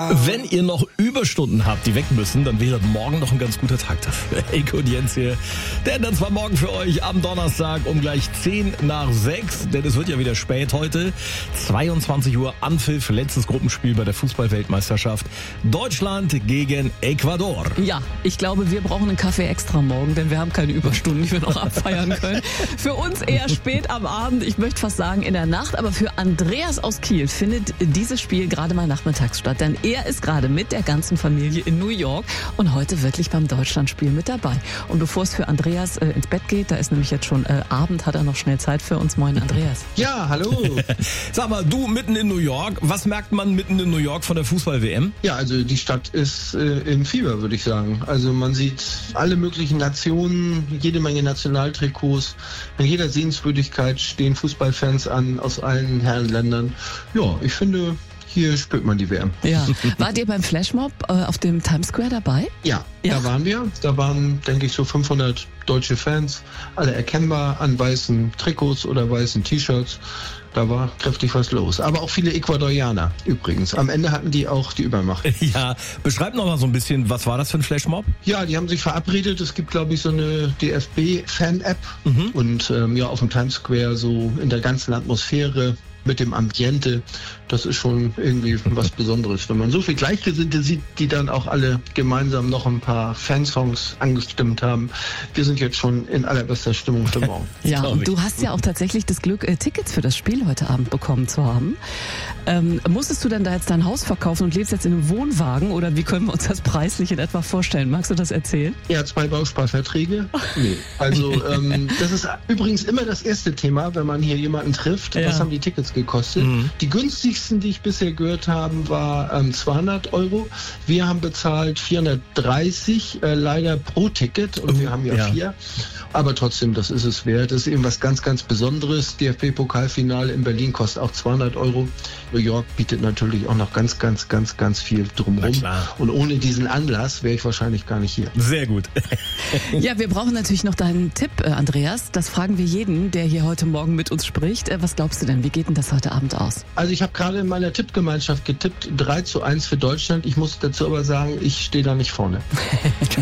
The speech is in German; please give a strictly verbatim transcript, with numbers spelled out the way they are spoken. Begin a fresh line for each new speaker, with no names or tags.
Wenn ihr noch Überstunden habt, die weg müssen, dann wäre morgen noch ein ganz guter Tag dafür. Heiko und Jens hier. Denn das war morgen für euch am Donnerstag um gleich zehn nach sechs. Denn es wird ja wieder spät heute. zweiundzwanzig Uhr Anpfiff, letztes Gruppenspiel bei der Fußball-Weltmeisterschaft. Deutschland gegen Ecuador.
Ja, ich glaube, wir brauchen einen Kaffee extra morgen, denn wir haben keine Überstunden, die wir noch abfeiern können. Für uns eher spät am Abend, ich möchte fast sagen in der Nacht. Aber für Andreas aus Kiel findet dieses Spiel gerade mal nachmittags statt. Denn er ist gerade mit der ganzen Familie in New York und heute wirklich beim Deutschlandspiel mit dabei. Und bevor es für Andreas äh, ins Bett geht, da ist nämlich jetzt schon äh, Abend, hat er noch schnell Zeit für uns. Moin Andreas.
Ja, hallo.
Sag mal, du mitten in New York, was merkt man mitten in New York von der Fußball-W M?
Ja, also die Stadt ist äh, im Fieber, würde ich sagen. Also man sieht alle möglichen Nationen, jede Menge Nationaltrikots. In jeder Sehenswürdigkeit stehen Fußballfans an aus allen Herrenländern. Ja, ich finde, hier spürt man die W M.
Ja. Wart ihr beim Flashmob äh, auf dem Times Square dabei?
Ja,
Ja.
da waren wir. Da waren, denke ich, so fünfhundert deutsche Fans, alle erkennbar an weißen Trikots oder weißen T-Shirts. Da war kräftig was los. Aber auch viele Ecuadorianer übrigens. Am Ende hatten die auch die Übermacht.
Ja, beschreib noch mal so ein bisschen, was war das für ein Flashmob?
Ja, die haben sich verabredet. Es gibt, glaube ich, so eine D F B-Fan-App.
Mhm.
Und ähm, ja, auf dem Times Square so in der ganzen Atmosphäre mit dem Ambiente, das ist schon irgendwie was Besonderes. Wenn man so viel Gleichgesinnte sieht, die dann auch alle gemeinsam noch ein paar Fansongs angestimmt haben. Wir sind jetzt schon in allerbester Stimmung für morgen.
Ja,
Glaub
und
ich.
du hast ja auch tatsächlich das Glück, äh, Tickets für das Spiel heute Abend bekommen zu haben. Ähm, musstest du denn da jetzt dein Haus verkaufen und lebst jetzt in einem Wohnwagen oder wie können wir uns das preislich in etwa vorstellen? Magst du das erzählen?
Ja, zwei Bausparverträge. Nee. Also ähm, das ist übrigens immer das erste Thema, wenn man hier jemanden trifft.
Ja.
Was haben die Tickets gekostet?
Mhm.
Die günstigsten, die ich bisher gehört habe, war ähm, zweihundert Euro. Wir haben bezahlt vierhundertdreißig, äh, leider pro Ticket. Und
Oh,
wir haben ja,
ja.
vier. Aber trotzdem, das ist es wert. Das ist eben was ganz, ganz Besonderes. D F B-Pokalfinale in Berlin kostet auch zweihundert Euro. New York bietet natürlich auch noch ganz, ganz, ganz, ganz viel
Na
drumherum.
klar.
Und ohne diesen Anlass wäre ich wahrscheinlich gar nicht hier.
Sehr gut.
Ja, wir brauchen natürlich noch deinen Tipp, äh, Andreas. Das fragen wir jeden, der hier heute Morgen mit uns spricht. Äh, was glaubst du denn, wie geht denn das heute Abend aus?
Also ich habe gerade in meiner Tippgemeinschaft getippt, drei zu eins für Deutschland. Ich muss dazu aber sagen, ich stehe da nicht vorne.